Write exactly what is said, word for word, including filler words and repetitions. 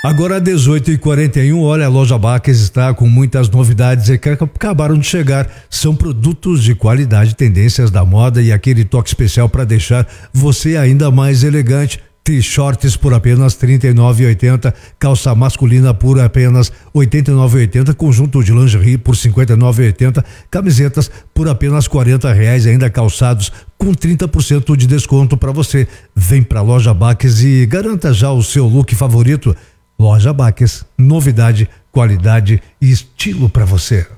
Agora dezoito e quarenta e um, olha, a loja Baques está com muitas novidades que acabaram de chegar. São produtos de qualidade, tendências da moda e aquele toque especial para deixar você ainda mais elegante. T-shorts por apenas trinta e nove reais e oitenta centavos, calça masculina por apenas oitenta e nove reais e oitenta centavos, conjunto de lingerie por cinquenta e nove reais e oitenta centavos, camisetas por apenas quarenta reais, ainda calçados com trinta por cento de desconto para você. Vem pra loja Baques e garanta já o seu look favorito. Loja Baques, novidade, qualidade e estilo para você.